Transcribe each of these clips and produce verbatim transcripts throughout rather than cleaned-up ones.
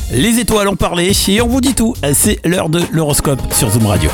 Les étoiles ont parlé et on vous dit tout. C'est l'heure de l'horoscope sur Zoom Radio.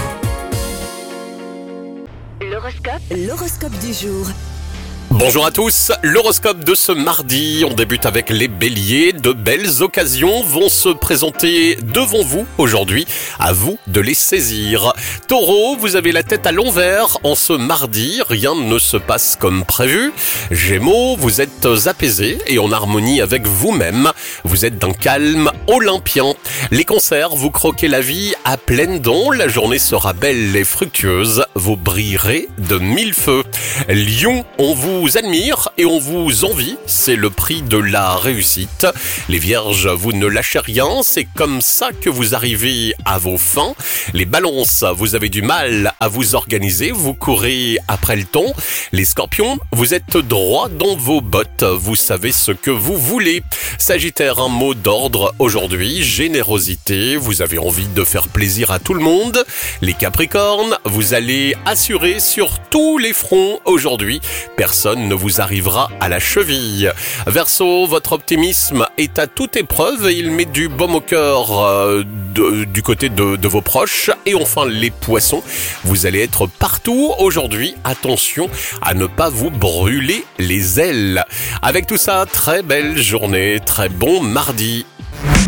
L'horoscope, l'horoscope du jour. Bonjour à tous, l'horoscope de ce mardi, on débute avec les béliers. De belles occasions vont se présenter devant vous aujourd'hui, à vous de les saisir. Taureau, vous avez la tête à l'envers en ce mardi, rien ne se passe comme prévu. Gémeaux, vous êtes apaisé et en harmonie avec vous-même, vous êtes d'un calme olympien. Les cancers, vous croquez la vie à pleines dents, la journée sera belle et fructueuse, vous brillerez de mille feux. Lion, on vous vous admire et on vous envie, c'est le prix de la réussite. Les vierges, vous ne lâchez rien, c'est comme ça que vous arrivez à vos fins. Les balances, vous avez du mal à vous organiser, vous courez après le temps. Les scorpions, vous êtes droit dans vos bottes, vous savez ce que vous voulez. Sagittaire, un mot d'ordre aujourd'hui, générosité, vous avez envie de faire plaisir à tout le monde. Les capricornes, vous allez assurer sur tous les fronts aujourd'hui, personne ne vous arrivera à la cheville. Verseau, votre optimisme est à toute épreuve et il met du baume au cœur euh, de, du côté de, de vos proches. Et enfin les poissons, vous allez être partout aujourd'hui. Attention à ne pas vous brûler les ailes. Avec tout ça, très belle journée, très bon mardi.